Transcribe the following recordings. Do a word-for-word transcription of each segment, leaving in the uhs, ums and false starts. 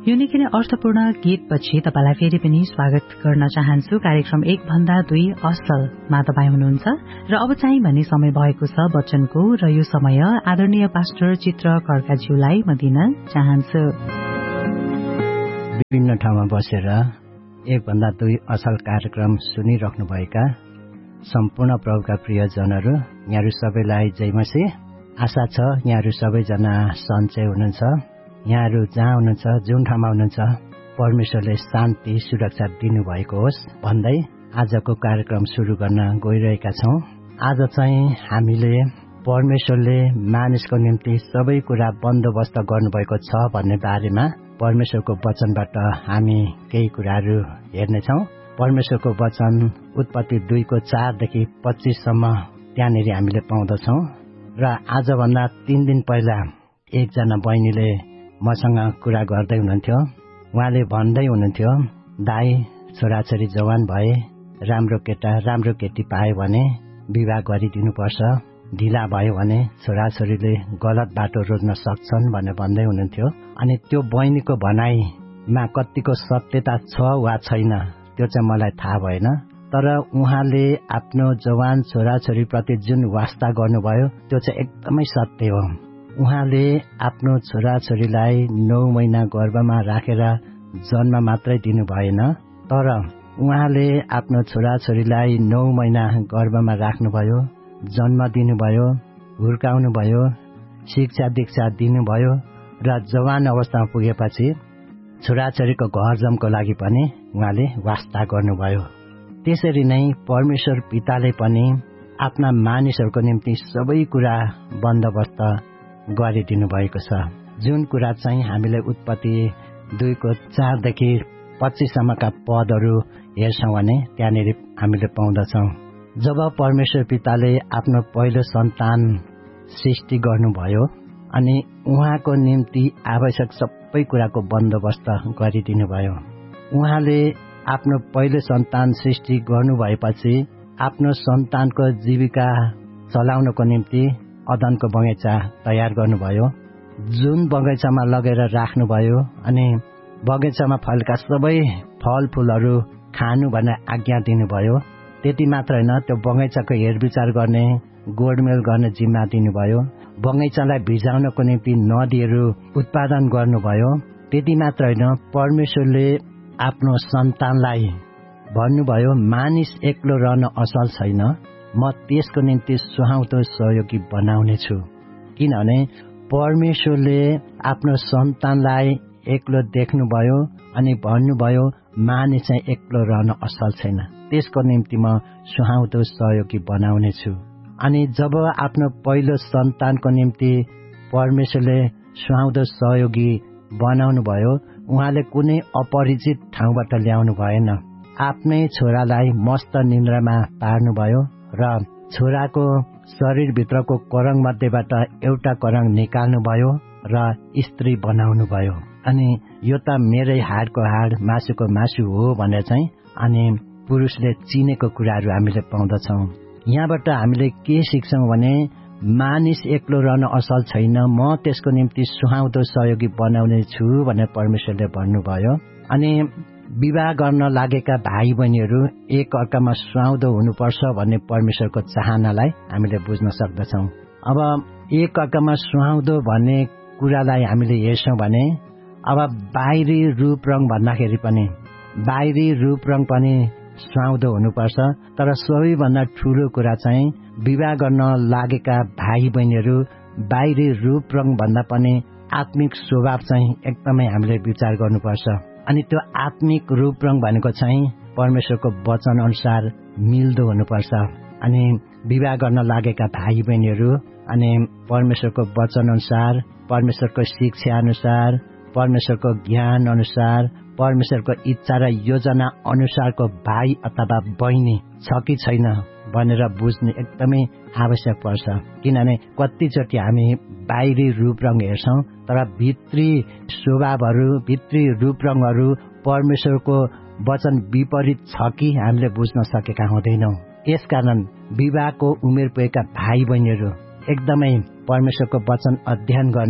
यो निकै नै अर्थपूर्ण गीतपछि तपाईलाई फेरि पनि स्वागत गर्न चाहन्छु। कार्यक्रम एक भन्दा दुई असलमा तपाईँ हुनुहुन्छ र अब चाहिँ भन्ने समय भएको छ वचनको र यो समय आदरणीय पास्टर चित्र खड्काज्यूलाई म दिन चाहन्छु। विभिन्न ठाउँमा बसेर एक भन्दा दुई असल कार्यक्रम सुनिराख्नुभएका सम्पूर्ण प्रभुका प्रियजनहरू, यहाँहरू सबैलाई जय मसीह। आशा छ यहाँहरू सबैजना सन्चै हुनुहुन्छ। यहाँहरू जहाँ हुनुहुन्छ, जुन ठाउँमा हुनुहुन्छ, परमेश्वरले शान्ति सुरक्षा दिनुभएको होस् भन्दै आजको कार्यक्रम सुरु गर्न गइरहेका छौँ। आज चाहिँ हामीले परमेश्वरले मानिसको निम्ति सबै कुरा बन्दोबस्त गर्नुभएको छ भन्ने बारेमा परमेश्वरको वचनबाट हामी केही कुराहरू हेर्नेछौँ। परमेश्वरको वचन उत्पत्ति दुईको चारदेखि पच्चिससम्म त्यहाँनिर हामीले पाउँदछौँ। र आजभन्दा तीन दिन पहिला एकजना बहिनीले मसँग कुरा गर्दै हुनुहुन्थ्यो। उहाँले भन्दै हुनुहुन्थ्यो, दाई छोराछोरी जवान भए, राम्रो केटा राम्रो केटी पायो भने विवाह गरिदिनुपर्छ, ढिला भयो भने छोराछोरीले गलत बाटो रोज्न सक्छन् भनेर भन्दै हुनुहुन्थ्यो। अनि त्यो बहिनीको भनाइमा कतिको सत्यता छ वा छैन त्यो चाहिँ मलाई थाहा भएन, तर उहाँले आफ्नो जवान छोराछोरीप्रति जुन वास्ता गर्नुभयो त्यो चाहिँ एकदमै सत्य हो। उहाँले आफ्नो छोराछोरीलाई नौ महिना गर्भमा राखेर जन्म मात्रै दिनु भएन, तर उहाँले आफ्नो छोराछोरीलाई नौ महिना गर्भमा राख्नुभयो, जन्म दिनुभयो, हुर्काउनुभयो, शिक्षा दीक्षा दिनुभयो र जवान अवस्थामा पुगेपछि छोराछोरीको घर जमको लागि पनि उहाँले वास्ता गर्नुभयो। त्यसरी नै परमेश्वर पिताले पनि आफ्ना मानिसहरूको निम्ति सबै कुरा बन्दोबस्त गरिदिनु भएको छ। जुन कुरा चाहिँ हामीले उत्पत्ति दुईको चारदेखि पच्चिससम्मका पदहरू हेर्छौँ भने त्यहाँनिर हामीले पाउँदछौँ। जब परमेश्वर पिताले आफ्नो पहिलो सन्तान सृष्टि गर्नुभयो अनि उहाँको निम्ति आवश्यक सबै कुराको बन्दोबस्त गरिदिनु भयो। उहाँले आफ्नो पहिलो सन्तान सृष्टि गर्नुभएपछि आफ्नो सन्तानको जीविका चलाउनको निम्ति अदनको बगैँचा तयार गर्नुभयो, जुन बगैँचामा लगेर राख्नुभयो अनि बगैँचामा फलेका सबै फलफुलहरू खानु भनेर आज्ञा दिनुभयो। त्यति मात्र होइन, त्यो बगैँचाको हेरविचार गर्ने, गोडमेल गर्ने जिम्मा दिनुभयो। बगैँचालाई भिजाउनको निम्ति नदीहरू उत्पादन गर्नुभयो। त्यति मात्र होइन, परमेश्वरले आफ्नो सन्तानलाई भन्नुभयो, मानिस एक्लो रहन असल छैन, म त्यसको निम्ति सुहाउँदो सहयोगी बनाउने छु। किनभने परमेश्वरले आफ्नो सन्तानलाई एक्लो देख्नुभयो अनि भन्नुभयो, मानिस चाहिँ एक्लो रहन असल छैन, त्यसको निम्ति म सुहाउँदो सहयोगी बनाउने छु। अनि जब आफ्नो पहिलो सन्तानको निम्ति परमेश्वरले सुहाउँदो सहयोगी बनाउनु भयो, उहाँले कुनै अपरिचित ठाउँबाट ल्याउनु भएन। आफ्नै छोरालाई मस्त निन्द्रामा पार्नुभयो र छोराको शरीरभित्रको करङ मध्येबाट एउटा करङ निकाल्नुभयो र स्त्री बनाउनु भयो। अनि यो त मेरै हाडको हाड मासुको मासु हो भनेर चाहिँ अनि पुरुषले चिनेको कुराहरू हामीले पाउँदछौँ। यहाँबाट हामीले के सिक्छौँ भने मानिस एक्लो रहन असल छैन, म त्यसको निम्ति सुहाउँदो सहयोगी बनाउने छु भनेर परमेश्वरले भन्नुभयो। अनि विवाह गर्न लागेका भाइ बहिनीहरू एक अर्कामा सुहाउँदो हुनुपर्छ भन्ने परमेश्वरको चाहनालाई हामीले बुझ्न सक्दछौँ। अब एक अर्कामा सुहाउँदो भन्ने कुरालाई हामीले हेर्छौँ भने अब बाहिरी रूप रङ भन्दाखेरि पनि बाहिरी रूप रङ पनि सुहाउँदो हुनुपर्छ, तर सबैभन्दा ठुलो कुरा चाहिँ विवाह गर्न लागेका भाइ बहिनीहरू बाहिरी रूप रङ भन्दा पनि आत्मिक स्वभाव चाहिँ एकदमै हामीले विचार गर्नुपर्छ। अनि त्यो आत्मिक रूप रङ भनेको चाहिँ परमेश्वरको वचन अनुसार मिल्दो हुनुपर्छ। अनि विवाह गर्न लागेका भाइ बहिनीहरू अनि परमेश्वरको वचन अनुसार, परमेश्वरको शिक्षा अनुसार, परमेश्वरको ज्ञान अनुसार, परमेश्वरको इच्छा र योजना अनुसारको भाइ अथवा बहिनी छ कि छैन भनेर बुझ्ने एकदमै आवश्यक पर्छ। किनभने कतिचोटि हामी बाहिरी रूप रङ हेर्छौँ, तर भित्री स्वभावहरू, भित्री रूप रङहरू परमेश्वरको वचन विपरीत छ कि हामीले बुझ्न सकेका हुँदैनौँ। यसकारण विवाहको उमेर पुगेका भाइ बहिनीहरू एकदमै परमेश्वरको वचन अध्ययन गर्ने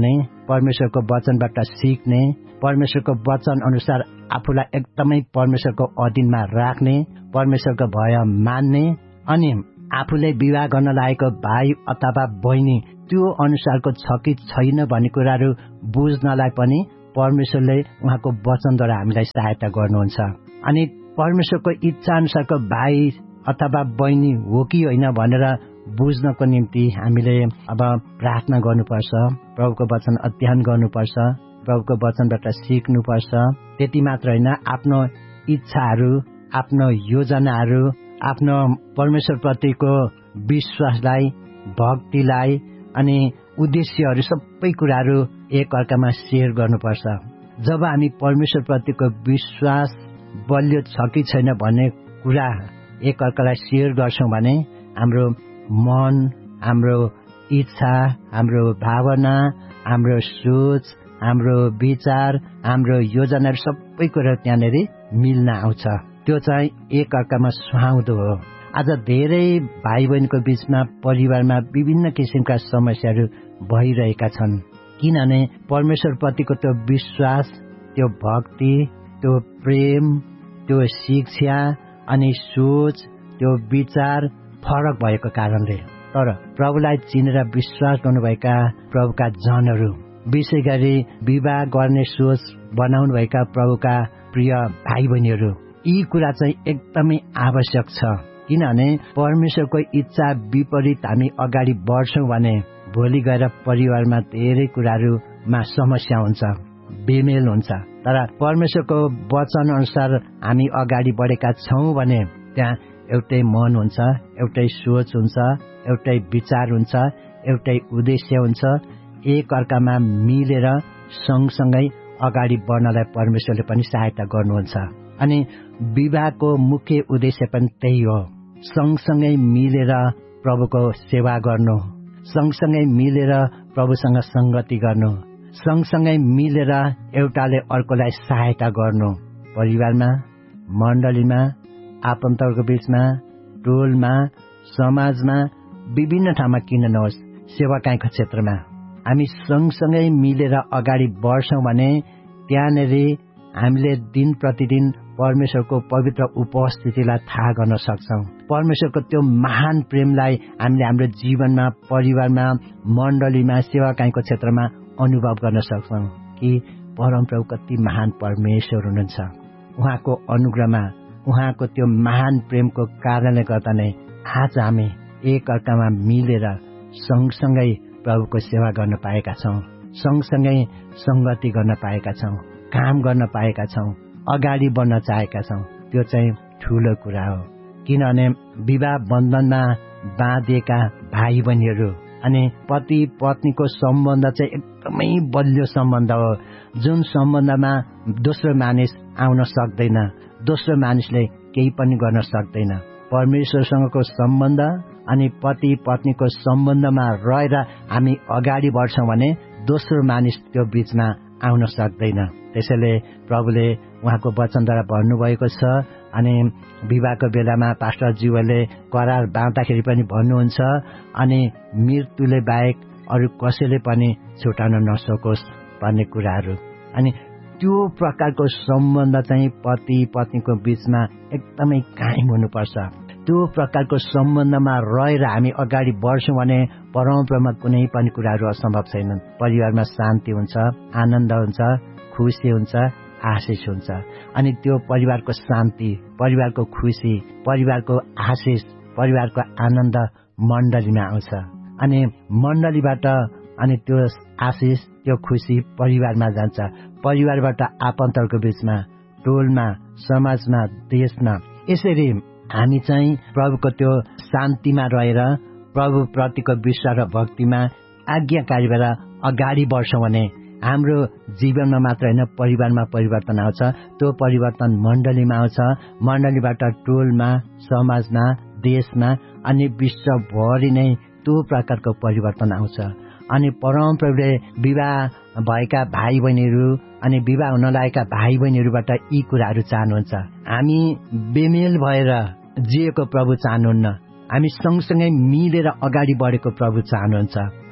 परमेश्वरको वचनबाट सिक्ने, परमेश्वरको वचन अनुसार आफूलाई एकदमै परमेश्वरको अधीनमा राख्ने, परमेश्वरको भय मान्ने, अनि आफूले विवाह गर्न लागेको भाइ अथवा बहिनी त्यो अनुसारको छ कि छैन भन्ने कुराहरू बुझ्नलाई पनि परमेश्वरले उहाँको वचनद्वारा हामीलाई सहायता गर्नुहुन्छ। अनि परमेश्वरको इच्छा अनुसारको भाइ अथवा बहिनी हो कि होइन भनेर बुझ्नको निम्ति हामीले अब प्रार्थना गर्नुपर्छ, प्रभुको वचन अध्ययन गर्नुपर्छ, प्रभुको वचनबाट सिक्नुपर्छ। त्यति मात्र होइन, आफ्नो इच्छाहरू, आफ्नो योजनाहरू, आफ्नो परमेश्वरप्रतिको विश्वासलाई, भक्तिलाई अनि उद्देश्यहरू सबै कुराहरू एक अर्कामा शेयर गर्नुपर्छ। जब हामी परमेश्वरप्रतिको विश्वास बलियो छ कि छैन भन्ने कुरा एक अर्कालाई शेयर गर्छौं भने हाम्रो मन, हाम्रो इच्छा, हाम्रो भावना, हाम्रो सोच, हाम्रो विचार, हाम्रो योजनाहरू सबै कुरा त्यहाँनिर मिल्न आउँछ। त्यो चाहिँ एक अर्कामा सुहाउँदो हो। आज धेरै भाइ बहिनीको बीचमा, परिवारमा विभिन्न किसिमका समस्याहरू भइरहेका छन्, किनभने परमेश्वरप्रतिको त्यो विश्वास, त्यो भक्ति, त्यो प्रेम, त्यो शिक्षा अनि सोच, त्यो विचार फरक भएको कारणले। तर प्रभुलाई चिनेर विश्वास गर्नुभएका प्रभुका जनहरू, विशेष गरी विवाह गर्ने सोच बनाउनुभएका प्रभुका प्रिय भाइ बहिनीहरू, यी कुरा चाहिँ एकदमै आवश्यक छ। किनभने परमेश्वरको इच्छा विपरीत हामी अगाडि बढ्छौं भने भोलि गएर परिवारमा धेरै कुराहरूमा समस्या हुन्छ, बेमेल हुन्छ। तर परमेश्वरको वचन अनुसार हामी अगाडि बढेका छौं भने त्यहाँ एउटै मन हुन्छ, एउटै सोच हुन्छ, एउटै विचार हुन्छ, एउटै उद्देश्य हुन्छ। एक अर्कामा मिलेर सँगसँगै अगाडि बढ्नलाई परमेश्वरले पनि सहायता गर्नुहुन्छ। अनि विवाहको मुख्य उद्देश्य पनि त्यही हो, सँगसँगै मिलेर प्रभुको सेवा गर्नु, सँगसँगै मिलेर प्रभुसँग संगति गर्नु, सँगसँगै मिलेर एउटाले अर्कोलाई सहायता गर्नु। परिवारमा, मण्डलीमा, आफन्तहरूको बीचमा, टोलमा, समाजमा, विभिन्न ठाउँमा किन नहोस्, सेवाकाईको क्षेत्रमा हामी सँगसँगै मिलेर अगाडि बढ्छौं भने त्यहाँनिर हामीले दिन प्रतिदिन परमेश्वरको पवित्र उपस्थितिलाई थाहा गर्न सक्छौं। परमेश्वरको त्यो महान प्रेमलाई हामीले हाम्रो जीवनमा, परिवारमा, मण्डलीमा, सेवाकाईको क्षेत्रमा अनुभव गर्न सक्छौं कि परमप्रभु कति महान परमेश्वर हुनुहुन्छ। उहाँको अनुग्रहमा, उहाँको त्यो महान प्रेमको कारणले गर्दा नै आज हामी एक अर्कामा मिलेर सँगसँगै प्रभुको सेवा गर्न पाएका छौं, सँगसँगै संगति गर्न पाएका छौं, काम गर्न पाएका छौं, अगाडि बढ्न चाहेका छौं। त्यो चाहिँ ठूलो कुरा हो। किनभने विवाह बन्धनमा बाँधिएका भाइ बहिनीहरू अनि पति पत्नीको सम्बन्ध चाहिँ एकदमै बलियो सम्बन्ध हो, जुन सम्बन्धमा दोस्रो मानिस आउन सक्दैन, दोस्रो मानिसले केही पनि गर्न सक्दैन। परमेश्वरसँगको सम्बन्ध अनि पति पत्नीको सम्बन्धमा रहेर हामी अगाडि बढ्छौं भने दोस्रो मानिस त्यो बीचमा आउन सक्दैन। त्यसैले प्रभुले उहाँको वचनद्वारा भन्नुभएको छ। अनि विवाहको बेलामा पास्टरज्यूहरूले करार बाँध्दाखेरि पनि भन्नुहुन्छ, अनि मृत्युले बाहेक अरू कसैले पनि छुटाउन नसकोस् भन्ने कुराहरू। अनि त्यो प्रकारको सम्बन्ध चाहिँ पति पत्नीको बीचमा एकदमै कायम हुनुपर्छ। त्यो प्रकारको सम्बन्धमा रहेर हामी अगाडि बढ्छौं भने परमप्रभुमा कुनै पनि कुराहरू असम्भव छैनन्। परिवारमा शान्ति हुन्छ, आनन्द हुन्छ, खुसी हुन्छ, आशिष हुन्छ। अनि त्यो परिवारको शान्ति, परिवारको खुसी, परिवारको आशिष, परिवारको आनन्द मण्डलीमा आउँछ। अनि मण्डलीबाट अनि त्यो आशिष, त्यो खुसी परिवारमा जान्छ। परिवारबाट आफन्तहरूको बीचमा, टोलमा, समाजमा, देशमा। यसरी हामी चाहिँ प्रभुको त्यो शान्तिमा रहेर प्रभु प्रतिको विश्वास र भक्तिमा आज्ञाकारी भएर अगाडि बढ्छौं भने हाम्रो जीवनमा मात्र होइन, परिवारमा परिवर्तन आउँछ। त्यो परिवर्तन मण्डलीमा आउँछ, मण्डलीबाट टोलमा, समाजमा, देशमा अनि विश्वभरि नै त्यो प्रकारको परिवर्तन आउँछ। अनि परमप्रभुले विवाह भएका भाइ बहिनीहरू अनि विवाह हुन लागेका भाइ बहिनीहरूबाट यी कुराहरू चाहनुहुन्छ। हामी बेमेल भएर जिएको प्रभु चाहनुहुन्न, हामी सँगसँगै मिलेर अगाडि बढेको प्रभु चाहनुहुन्छ।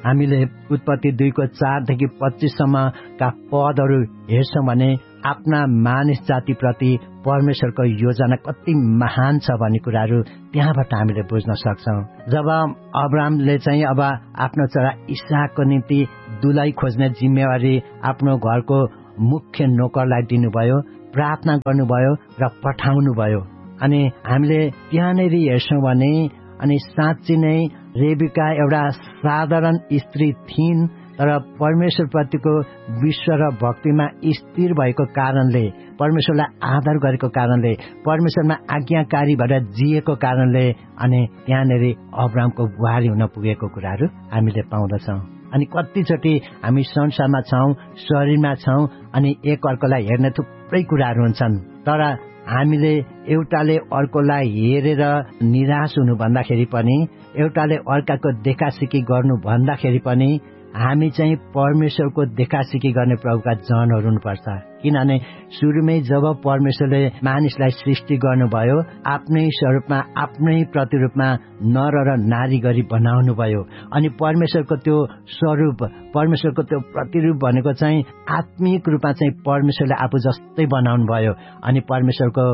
हामीले उत्पत्ति दुईको चारदेखि पच्चीससम्मका पदहरू हेर्छौँ भने आफ्ना मानिस जातिप्रति परमेश्वरको योजना कति महान छ भन्ने कुराहरू त्यहाँबाट हामीले बुझ्न सक्छौँ। जब अब्राहमले चाहिँ अब आफ्नो छोरा इसाकको निम्ति दुलै खोज्ने जिम्मेवारी आफ्नो घरको मुख्य नोकरलाई दिनुभयो, प्रार्थना गर्नुभयो र पठाउनुभयो। अनि हामीले त्यहाँनिर हेर्छौँ भने अनि साँच्ची नै रेबिका एउटा साधारण स्त्री थिइन्, तर परमेश्वरप्रतिको विश्व र भक्तिमा स्थिर भएको कारणले, परमेश्वरलाई आदर गरेको कारणले, परमेश्वरमा आज्ञाकारी भएर जिएको कारणले अनि त्यहाँनिर अब्राहमको बुहारी हुन पुगेको कुराहरू हामीले पाउँदछौँ। अनि कतिचोटि हामी संसारमा छौँ, शरीरमा छौँ अनि एक अर्कोलाई हेर्ने थुप्रै कुराहरू हुन्छन्, तर हामीले एउटाले अर्कोलाई हेरेर निराश हुनु भन्दाखेरि पनि, एउटाले अर्काको देखासिकी गर्नु भन्दाखेरि पनि हामी चाहिँ परमेश्वरको देखासिकी गर्ने प्रभुका जनहरू हुनुपर्छ। किनभने सुरुमै जब परमेश्वरले मानिसलाई सृष्टि गर्नुभयो, आफ्नै स्वरूपमा आफ्नै प्रतिरूपमा नर र नारी गरी बनाउनु भयो। अनि परमेश्वरको त्यो स्वरूप, परमेश्वरको त्यो प्रतिरूप भनेको चाहिँ आत्मिक रूपमा चाहिँ परमेश्वरले आफू जस्तै बनाउनु भयो। अनि परमेश्वरको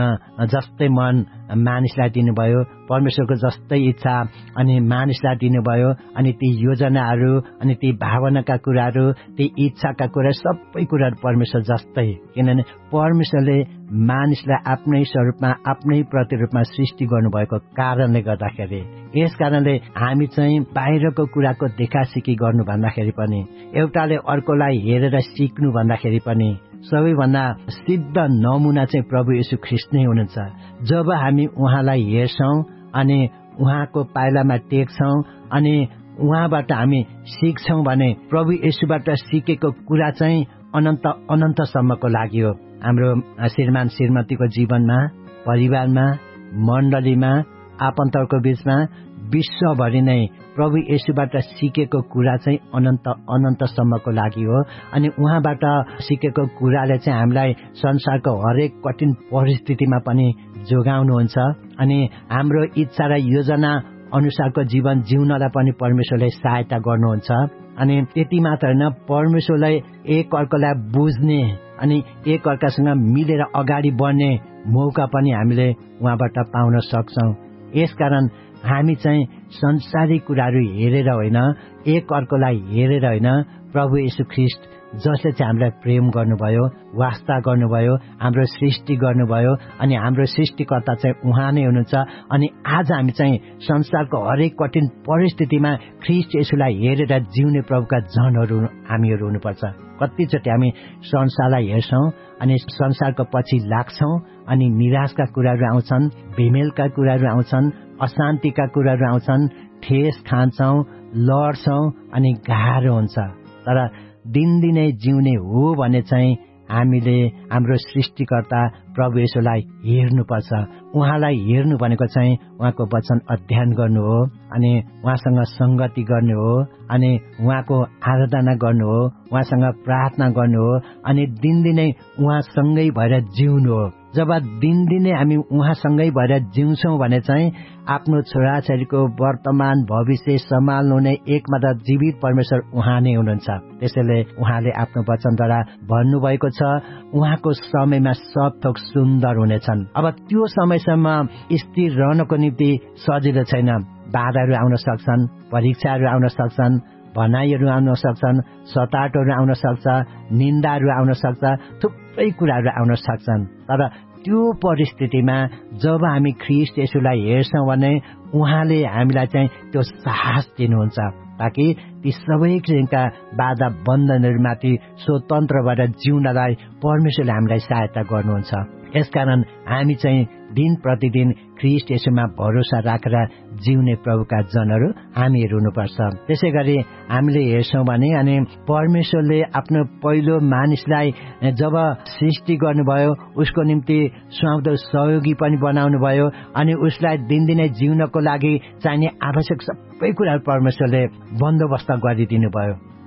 जस्तै मन मानिसलाई दिनुभयो, परमेश्वरको जस्तै इच्छा अनि मानिसलाई दिनुभयो। अनि ती योजनाहरू अनि ती भावनाका कुराहरू, ती इच्छाका कुरा, सबै कुराहरू परमेश्वर जस्तै, किनभने परमेश्वरले मानिसलाई आफ्नै स्वरूपमा आफ्नै प्रतिरूपमा सृष्टि गर्नुभएको कारणले गर्दाखेरि, यस कारणले हामी चाहिँ बाहिरको कुराको देखासिकी गर्नु भन्दाखेरि पनि, एउटाले अर्कोलाई हेरेर सिक्नु भन्दाखेरि पनि सबैभन्दा सिद्ध नमुना चाहिँ प्रभु येशू ख्रीष्ट नै हुनुहुन्छ। जब हामी उहाँलाई हेर्छौँ अनि उहाँको पाइलामा टेक्छौँ अनि उहाँबाट हामी सिक्छौँ भने प्रभु येशूबाट सिकेको कुरा चाहिँ अनन्त अनन्तसम्मको लागि हो। हाम्रो श्रीमान श्रीमतीको जीवनमा, परिवारमा, मण्डलीमा, आफन्तहरूको बीचमा, विश्वभरि नै प्रभु येशूबाट सिकेको कुरा चाहिँ अनन्त अनन्तसम्मको लागि हो। अनि उहाँबाट सिकेको कुराले चाहिँ हामीलाई संसारको हरेक कठिन परिस्थितिमा पनि जोगाउनुहुन्छ अनि हाम्रो इच्छा र योजना अनुसारको जीवन जिउनलाई पनि परमेश्वरले सहायता गर्नुहुन्छ। अनि त्यति मात्र होइन, परमेश्वरलाई एक अर्कालाई बुझ्ने अनि एक अर्कासँग मिलेर अगाडि बढ्ने मौका पनि हामीले उहाँबाट पाउन सक्छौँ। यसकारण हामी चाहिँ संसारिक कुराहरू हेरेर होइन, एक अर्कोलाई हेरेर होइन, प्रभु येशू ख्रीष्ट जसले चाहिँ हामीलाई प्रेम गर्नुभयो, वास्ता गर्नुभयो, हाम्रो सृष्टि गर्नुभयो अनि हाम्रो सृष्टिकर्ता चाहिँ उहाँ नै हुनुहुन्छ। अनि आज हामी चाहिँ संसारको हरेक कठिन परिस्थितिमा ख्रीष्ट येशूलाई हेरेर जिउने प्रभुका जनहरू हामीहरू हुनुपर्छ। कतिचोटि हामी संसारलाई हेर्छौँ अनि संसारको पछि लाग्छौँ अनि निराशका कुराहरू आउँछन्, बेमेलका कुराहरू आउँछन्, अशान्तिका कुराहरू आउँछन्, ठेस खान्छौँ, लड्छौँ अनि गाह्रो हुन्छ। तर दिनदिनै जिउने हो भने चाहिँ हामीले हाम्रो सृष्टिकर्ता प्रभु येशूलाई हेर्नुपर्छ। उहाँलाई हेर्नु भनेको चाहिँ उहाँको वचन अध्ययन गर्नु हो अनि उहाँसँग संगति गर्नु हो अनि उहाँको आराधना गर्नु हो, उहाँसँग प्रार्थना गर्नु हो अनि दिनदिनै उहाँसँगै भएर जिउनु हो। जब दिनदिनै हामी उहाँसँगै भएर जिउँछौँ भने चाहिँ आफ्नो छोराछोरीको वर्तमान भविष्य सम्हाल्नु नै एकमात्र जीवित परमेश्वर उहाँ नै हुनुहुन्छ। त्यसैले उहाँले आफ्नो वचनद्वारा भन्नुभएको छ, उहाँको समयमा सब थोक सुन्दर हुनेछन्। अब त्यो समयसम्म स्थिर रहनको निम्ति सजिलो छैन। बाधाहरू आउन सक्छन्, परीक्षाहरू आउन सक्छन्, भनाइहरू आउन सक्छन्, सताटहरू आउन सक्छ, निन्दाहरू आउन सक्छ, थुप्रै कुराहरू आउन सक्छन्। तर त्यो परिस्थितिमा जब हामी ख्रीष्ट येशूलाई हेर्छौँ भने उहाँले हामीलाई चाहिँ त्यो साहस दिनुहुन्छ ताकि ती सबै किसिमका बाधा बन्धनहरूमाथि स्वतन्त्र भएर जिउनलाई परमेश्वरले हामीलाई सहायता गर्नुहुन्छ। यसकारण हामी चाहिँ दिन प्रतिदिन ख्रीष्ट येशूमा भरोसा राखेर जिउने प्रभुका जनहरू हामीहरू हुनुपर्छ। त्यसै गरी हामीले हेर्छौँ भने अनि परमेश्वरले आफ्नो पहिलो मानिसलाई जब सृष्टि गर्नुभयो उसको निम्ति सुहाउँदो सहयोगी पनि बनाउनु भयो अनि उसलाई दिनदिनै जिउनको लागि चाहिने आवश्यक सबै कुराहरू परमेश्वरले बन्दोबस्त गरिदिनु भयो।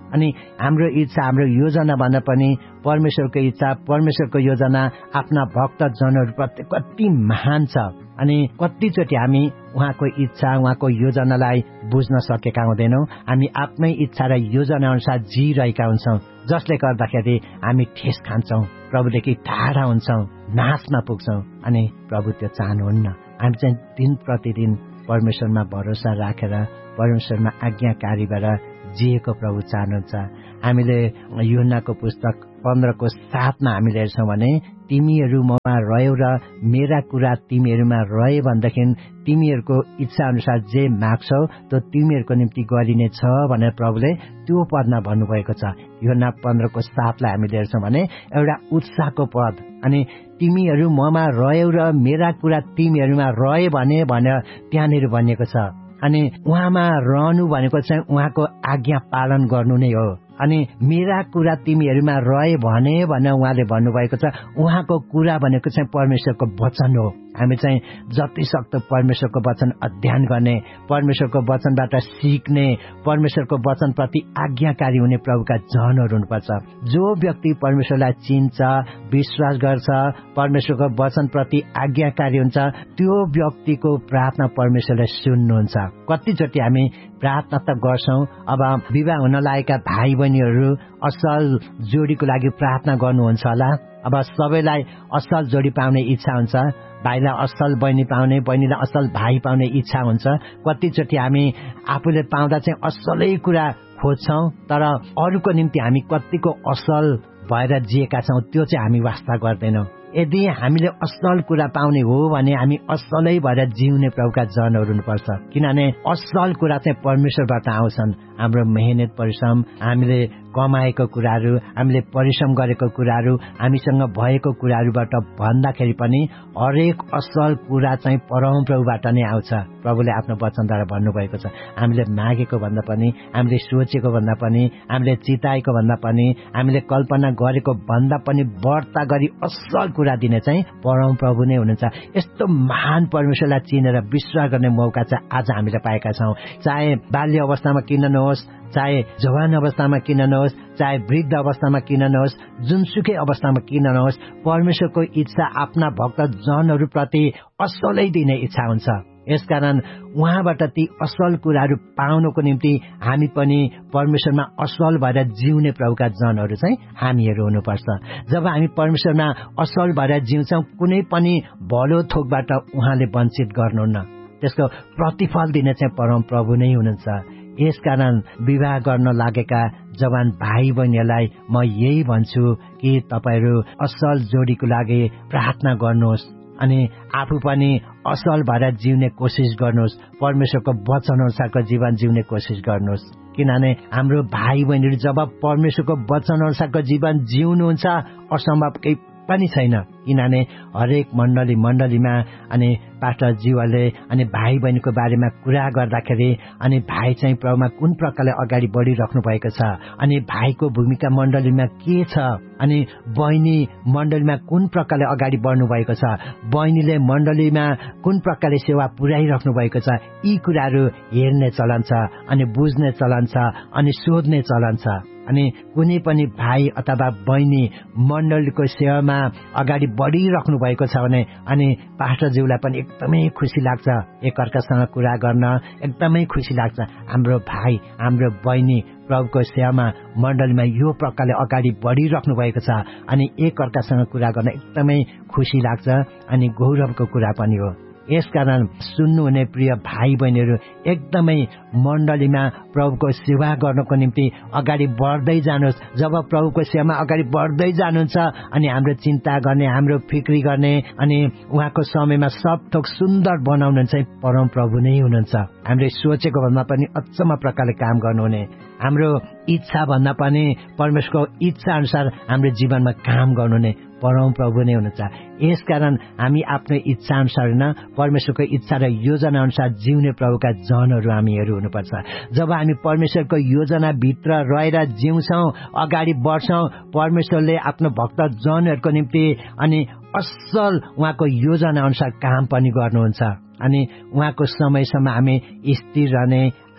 अनि हाम्रो इच्छा हाम्रो योजना भन्दा पनि परमेश्वरको इच्छा परमेश्वरको योजना आफ्ना भक्त जनहरूप्रति कति महान छ अनि कतिचोटि हामी उहाँको इच्छा उहाँको योजनालाई बुझ्न सकेका हुँदैनौँ। हामी आफ्नै इच्छा र योजना अनुसार जिरहेका हुन्छौँ, जसले गर्दाखेरि हामी ठेस खान्छौँ, प्रभुदेखि टाढा हुन्छौँ, नाशमा पुग्छौँ। अनि प्रभु त्यो चाहनुहुन्न। हामी चाहिँ दिन प्रतिदिन परमेश्वरमा भरोसा राखेर परमेश्वरमा आज्ञाकारीबाट जिएको प्रभु चाहनुहुन्छ। हामीले यूहन्नाको पुस्तक पन्ध्रको सातमा हामीले हेर्छौँ भने तिमीहरू ममा रह्यौ र मेरा कुरा तिमीहरूमा रहे भनेदेखि तिमीहरूको इच्छा अनुसार जे माग्छौ त्यो तिमीहरूको निम्ति गरिने छ भनेर प्रभुले त्यो पदमा भन्नुभएको छ। यूहन्ना पन्ध्रको सातलाई हामीले हेर्छौँ भने एउटा उत्साहको पद। अनि तिमीहरू ममा रह्यौ र मेरा कुरा तिमीहरूमा रहे भने भनेर त्यहाँनिर भनिएको छ। अनि उहाँमा रहनु भनेको चाहिँ उहाँको आज्ञा पालन गर्नु नै हो। अनि मेरा कुरा तिमीहरूमा रहे भने भनेर उहाँले भन्नुभएको छ। उहाँको कुरा भनेको चाहिँ परमेश्वरको वचन हो। हामी चाहिँ जति सक्दो परमेश्वरको वचन अध्ययन गर्ने, परमेश्वरको वचनबाट सिक्ने, परमेश्वरको वचनप्रति आज्ञाकारी हुने प्रभुका जनहरू हुनुपर्छ। जो व्यक्ति परमेश्वरलाई चिन्छ, विश्वास गर्छ, परमेश्वरको वचनप्रति आज्ञाकारी हुन्छ, त्यो व्यक्तिको प्रार्थना परमेश्वरले सुन्नुहुन्छ। कतिचोटि हामी प्रार्थना त गर्छौँ, अब विवाह हुन लागेका भाइ बहिनीहरू असल जोडीको लागि प्रार्थना गर्नुहुन्छ होला। अब सबैलाई असल जोडी पाउने इच्छा हुन्छ, भाइलाई असल बहिनी पाउने, बहिनीलाई असल भाइ पाउने इच्छा हुन्छ। कतिचोटि हामी आफूले पाउँदा चाहिँ असलै कुरा खोज्छौँ, तर अरूको निम्ति हामी कतिको असल भएर जिएका छौँ त्यो चाहिँ हामी वास्ता गर्दैनौँ। यदि हामीले असल कुरा पाउने हो भने हामी असलै भएर जिउने प्रभुका जनहरू हुनुपर्छ। किनभने असल कुरा चाहिँ परमेश्वरबाट आउँछन्। हाम्रो मेहनत परिश्रम, हामीले कमाएको कुराहरू, हामीले परिश्रम गरेको कुराहरू, हामीसँग भएको कुराहरूबाट भन्दाखेरि पनि हरेक असल कुरा चाहिँ परमप्रभुबाट नै आउँछ। प्रभुले आफ्नो वचनद्वारा भन्नुभएको छ। हामीले मागेको भन्दा पनि, हामीले सोचेको भन्दा पनि, हामीले चिताएको भन्दा पनि, हामीले कल्पना गरेको भन्दा पनि बढ्ता गरी असल कुरा दिने चाहिँ परमप्रभु नै हुनुहुन्छ। यस्तो महान परमेश्वरलाई चिनेर विश्वास गर्ने मौका चाहिँ आज हामीले पाएका छौँ। चाहे बाल्य अवस्थामा किन नहोस्, चाहे जवान अवस्थामा किन नहोस्, चाहे वृद्ध अवस्थामा किन नहोस्, जुनसुकै अवस्थामा किन नहोस्, परमेश्वरको इच्छा आफ्ना भक्त जनहरूप्रति असलै दिने इच्छा हुन्छ। यसकारण उहाँबाट ती असल कुराहरू पाउनको निम्ति हामी पनि परमेश्वरमा असल भएर जिउने प्रभुका जनहरू चाहिँ हामीहरू हुनुपर्छ। जब हामी परमेश्वरमा असल भएर जिउँछौँ, कुनै पनि भलो थोकबाट उहाँले वञ्चित गर्नुहुन्न। त्यसको प्रतिफल दिने चाहिँ परम प्रभु नै हुनुहुन्छ। यसकारण विवाह गर्न लागेका जवान भाइ बहिनीहरूलाई म यही भन्छु कि तपाईहरू असल जोडीको लागि प्रार्थना गर्नुहोस् अनि आफू पनि असल भएर जिउने कोसिस गर्नुहोस्। परमेश्वरको वचन अनुसारको जीवन जिउने कोसिस गर्नुहोस्। किनभने हाम्रो भाइ बहिनीहरू जब परमेश्वरको वचन अनुसारको जीवन जिउनुहुन्छ, असम्भव केही पनि छैन। किनभने हरेक मण्डली मण्डलीमा अनि पास्टर जीवले अनि भाइ बहिनीको बारेमा कुरा गर्दाखेरि अनि भाइ चाहिँ प्रभुमा कुन प्रकारले अगाडि बढिराख्नु भएको छ, अनि भाइको भूमिका मण्डलीमा के छ, अनि बहिनी मण्डलीमा कुन प्रकारले अगाडि बढ्नु भएको छ, बहिनीले मण्डलीमा कुन प्रकारले सेवा पुर्याइराख्नु भएको छ, यी कुराहरू हेर्ने चलन छ अनि बुझ्ने चलन छ अनि सोध्ने चलन छ। अनि कुनै पनि भाइ अथवा बहिनी मण्डलीको सेवामा अगाडि बढिराख्नु भएको छ भने अनि पास्टरज्यूलाई पनि एकदमै खुसी लाग्छ, एकअर्कासँग कुरा गर्न एकदमै खुसी लाग्छ। हाम्रो भाइ हाम्रो बहिनी प्रभुको सेवामा मण्डलीमा यो प्रकारले अगाडि बढिराख्नु भएको छ अनि एकअर्कासँग कुरा गर्न एकदमै खुसी लाग्छ अनि गौरवको कुरा पनि हो। यसकारण सुन्नुहुने प्रिय भाइ बहिनीहरू एकदमै मण्डलीमा प्रभुको सेवा गर्नको निम्ति अगाडि बढ्दै जानुहोस्। जब प्रभुको सेवामा अगाडि बढ्दै जानुहुन्छ अनि हाम्रो चिन्ता गर्ने, हाम्रो फिक्री गर्ने अनि उहाँको समयमा सब थोक सुन्दर बनाउनु चाहिँ परम प्रभु नै हुनुहुन्छ। हामीले सोचेको भन्दा पनि अचम्म प्रकारले काम गर्नुहुने, हाम्रो इच्छा भन्दा पनि परमेश्वरको इच्छा अनुसार हाम्रो जीवनमा काम गर्नुहुने परम प्रभु नै हुनुहुन्छ। यसकारण हामी आफ्नो इच्छा अनुसार न परमेश्वरको इच्छा र योजना अनुसार जिउने प्रभुका जनहरू हामीहरू हुनुपर्छ। जब हामी परमेश्वरको योजना भित्र रहेर जिउँछौँ, अगाडि बढ्छौँ, परमेश्वरले आफ्नो भक्त जनहरूको निम्ति अनि असल उहाँको योजना अनुसार काम पनि गर्नुहुन्छ। अनि उहाँको समयसम्म हामी स्थिर रहने,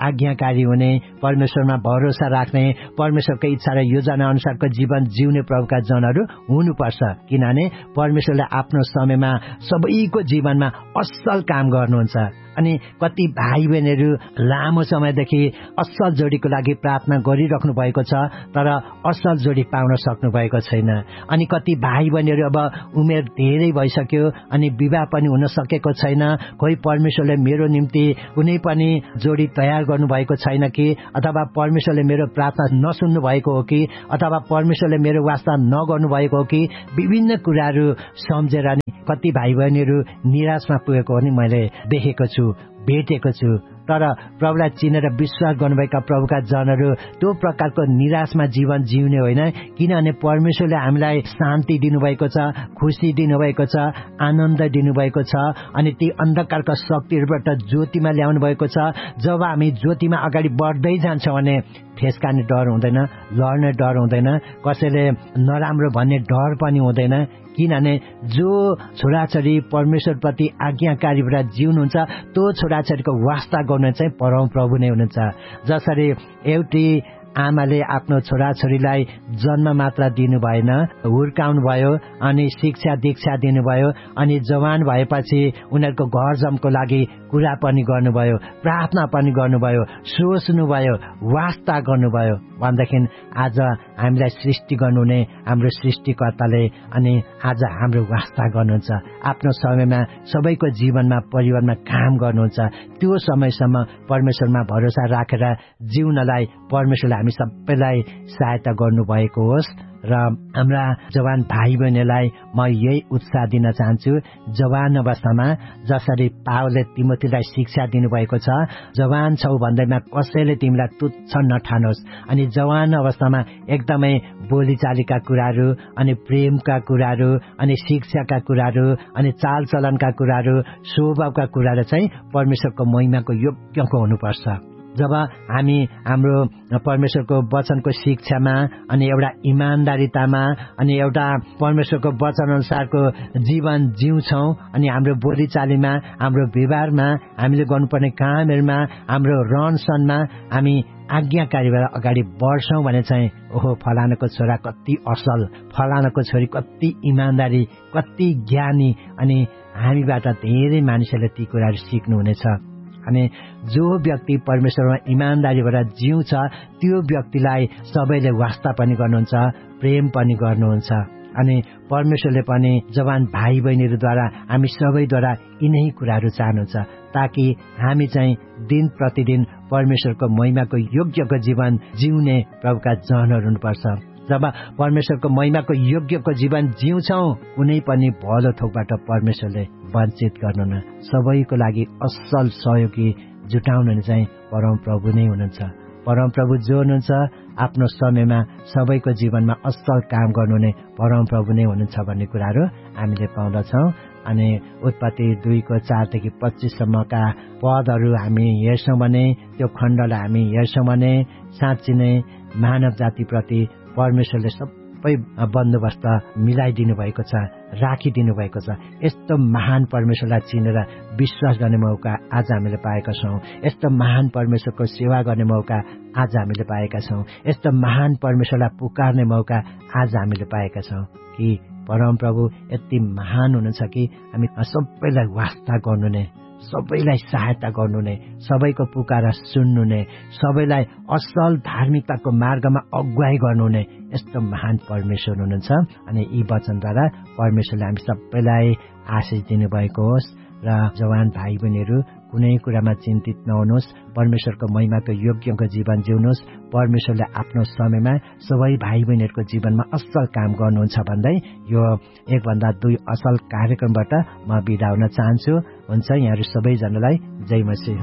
आज्ञाकारी हुने, परमेश्वरमा भरोसा राख्ने, परमेश्वरको इच्छा र योजना अनुसारको जीवन जिउने प्रभुका जनहरू हुनुपर्छ। किनभने परमेश्वरले आफ्नो समयमा सबैको जीवनमा असल काम गर्नुहुन्छ। अनि कति भाइ बहिनीहरू लामो समयदेखि असल जोडीको लागि प्रार्थना गरिराख्नु भएको छ, तर असल जोडी पाउन सक्नु भएको छैन। अनि कति भाइ बहिनीहरू अब उमेर धेरै भइसक्यो अनि विवाह पनि हुन सकेको छैन। कोही परमेश्वरले मेरो निम्ति कुनै पनि जोडी तयार गर्नु भएको छैन कि, अथवा परमेश्वरले मेरो प्रार्थना नसुन्नु भएको हो कि, अथवा परमेश्वरले मेरो वास्ता नगर्नु भएको हो कि, विभिन्न कुराहरू सम्झेर नि कति भाइ बहिनीहरू निराशमा पुगेको पनि मैले देखेको छु, भेटेको छु। तर प्रभुलाई चिनेर विश्वास गर्नुभएका प्रभुका जनहरू त्यो प्रकारको निराशमा जीवन जिउने होइन। किनभने परमेश्वरले हामीलाई शान्ति दिनुभएको छ, खुसी दिनुभएको छ, आनन्द दिनुभएको छ। अनि ती अन्धकारका शक्तिहरूबाट ज्योतिमा ल्याउनु भएको छ। जब हामी ज्योतिमा अगाडि बढ्दै जान्छौँ भने ठेस्काने डर हुँदैन, लड्ने डर हुँदैन, कसैले नराम्रो भन्ने डर पनि हुँदैन। किनभने जो छोराछोरी परमेश्वरप्रति आज्ञाकारीबाट जिउनुहुन्छ त्यो छोराछोरीको वास्ता गर्ने चाहिँ परमप्रभु नै हुनुहुन्छ। जसरी एउटी आमाले आफ्नो छोराछोरीलाई जन्म मात्र दिनु भएन, हुर्काउनु भयो, अनि शिक्षा दीक्षा दिनुभयो, अनि जवान भएपछि उनीहरूको घर जमको लागि कुरा पनि गर्नुभयो, प्रार्थना पनि गर्नुभयो, सोच्नुभयो, वास्ता गर्नुभयो भनेदेखि आज हामीलाई सृष्टि गर्नुहुने हाम्रो सृष्टिकर्ताले अनि आज हाम्रो वास्ता गर्नुहुन्छ। आफ्नो समयमा सबैको जीवनमा परिवारमा काम गर्नुहुन्छ। त्यो समयसम्म परमेश्वरमा भरोसा राखेर जिउनलाई परमेश्वरले हामी सबैलाई सहायता गर्नुभएको होस्। र हाम्रा जवान भाइ बहिनीलाई म यही उत्साह दिन चाहन्छु। जवान अवस्थामा जसरी पावलले तिमोथीलाई शिक्षा दिनुभएको छ, जवान छौ भन्दैमा कसैले तिमीलाई तुच्छ नठानोस्। अनि जवान अवस्थामा एकदमै बोलीचालीका कुराहरू, अनि प्रेमका कुराहरू, अनि शिक्षाका कुराहरू, अनि चालचलनका कुराहरू, स्वभावका कुराहरू चाहिँ परमेश्वरको महिमाको योग्यको हुनुपर्छ। जब हामी हाम्रो परमेश्वरको वचनको शिक्षामा, अनि एउटा इमान्दारितामा, अनि एउटा परमेश्वरको वचन अनुसारको जीवन जिउँछौँ, अनि हाम्रो बोलीचालीमा, हाम्रो व्यवहारमा, हामीले गर्नुपर्ने कामहरूमा, हाम्रो रहनसहनमा हामी आज्ञाकारीबाट अगाडि बढ्छौँ भने चाहिँ ओहो फलानाको छोरा कति असल, फलानाको छोरी कति इमान्दारी, कति ज्ञानी, अनि हामीबाट धेरै मानिसहरूले ती कुराहरू सिक्नुहुनेछ। अनि जो व्यक्ति परमेश्वरमा इमान्दारीबाट जिउँछ त्यो व्यक्तिलाई सबैले वास्ता पनि गर्नुहुन्छ, प्रेम पनि गर्नुहुन्छ। अनि परमेश्वरले पनि जवान भाइ बहिनीहरूद्वारा हामी सबैद्वारा यिनै कुराहरू चाहनुहुन्छ, ताकि हामी चाहिँ दिन प्रतिदिन परमेश्वरको महिमाको योग्यको जीवन जिउने प्रभुका जनहरू हुनुपर्छ। जब परमेश्वरको महिमाको योग्यको जीवन जिउँछौँ, कुनै पनि भलो थोकबाट परमेश्वरले वञ्चित गर्नुहुन्न। सबैको लागि असल सहयोगी जुटाउनु चाहिँ परमप्रभु नै हुनुहुन्छ। परमप्रभु जो हुनुहुन्छ आफ्नो समयमा सबैको जीवनमा असल काम गर्नुहुने परमप्रभु नै हुनुहुन्छ भन्ने कुराहरू हामीले पाउँदछौँ। अनि उत्पत्ति दुईको चारदेखि पच्चिससम्मका पदहरू हामी हेर्छौँ भने, त्यो खण्डलाई हामी हेर्छौँ भने साँच्ची नै मानव जातिप्रति परमेश्वरले सबै बन्दोबस्त मिलाइदिनु भएको छ, राखिदिनु भएको छ। यस्तो महान परमेश्वरलाई चिनेर विश्वास गर्ने मौका आज हामीले पाएका छौँ। यस्तो महान परमेश्वरको सेवा गर्ने मौका आज हामीले पाएका छौँ। यस्तो महान परमेश्वरलाई पुकार्ने मौका आज हामीले पाएका छौँ कि परमप्रभु यति महान हुनुहुन्छ कि हामी सबैलाई वास्ता गर्नुहुने, सबैलाई सहायता गर्नुहुने, सबैको पुकारा सुन्नुहुने, सबैलाई असल धार्मिकताको मार्गमा अगुवाई गर्नुहुने यस्तो महान परमेश्वर हुनुहुन्छ। अनि यी वचनद्वारा परमेश्वरले हामी सबैलाई आशिष दिनुभएको होस्। र जवान भाइ बहिनीहरू कुनै कुरामा चिन्तित नहुनुहोस्, परमेश्वरको महिमाको योग्यको जीवन जिउनुहोस्। परमेश्वरले आफ्नो समयमा सबै भाइ बहिनीहरूको जीवनमा असल काम गर्नुहुन्छ भन्दै यो एकभन्दा दुई असल कार्यक्रमबाट म बिदा हुन चाहन्छु। हुन्छ, यहाँहरू सबैजनालाई जय मसीह।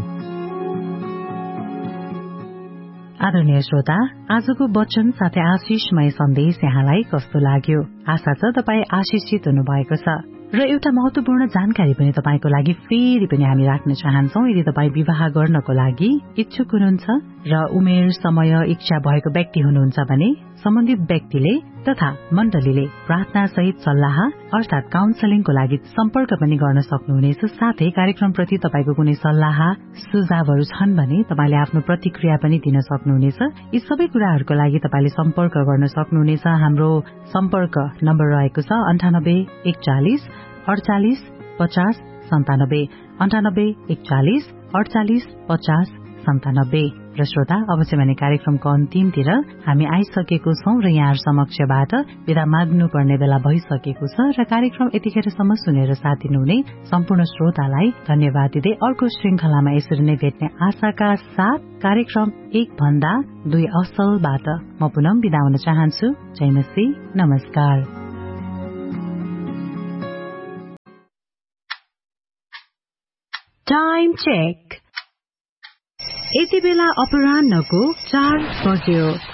आदरणीय श्रोता, आजको वचन साथै आशिषमय सन्देश यहाँलाई कस्तो लाग्यो? आशा छ तपाई आशिषित हुनुभएको छ। र एउटा महत्वपूर्ण जानकारी पनि तपाईको लागि फेरि पनि हामी राख्न चाहन्छौं। यदि तपाई विवाह गर्नको लागि इच्छुक हुनुहुन्छ र उमेर, समय, इच्छा भएको व्यक्ति हुनुहुन्छ भने सम्बन्धित व्यक्तिले तथा मण्डलीले प्रार्थना सहित सल्लाह अर्थात काउन्सलिङको लागि सम्पर्क पनि गर्न सक्नुहुनेछ। साथै कार्यक्रमप्रति तपाईको कुनै सल्लाह सुझावहरू छन् भने तपाईले आफ्नो प्रतिक्रिया पनि दिन सक्नुहुनेछ। यी सबै कुराहरूको लागि तपाईले सम्पर्क गर्न सक्नुहुनेछ। हाम्रो सम्पर्क नम्बर रहेको छ अन्ठानब्बे एकचालिस अडचालिस पचास सन्तानब्बे अन्ठानब्बे एकचालिस अडचालिस पचास सन्तानब्बे। र श्रोता, अवश्य भने कार्यक्रमको अन्तिमतिर हामी आइसकेको छौं र यहाँ समक्षबाट विदा माग्नुपर्ने बेला भइसकेको छ र कार्यक्रम यतिखेरसम्म सुनेर साथ दिनुहुने सम्पूर्ण श्रोतालाई धन्यवाद दिँदै अर्को श्रृंखलामा यसरी नै भेट्ने आशाका साथ कार्यक्रम एक भन्दा दुई असलबाट म पुनः विदा हुन चाहन्छु। जय मसी, नमस्कार। Time check. यति बेला अपराह्नको चार बज्यो।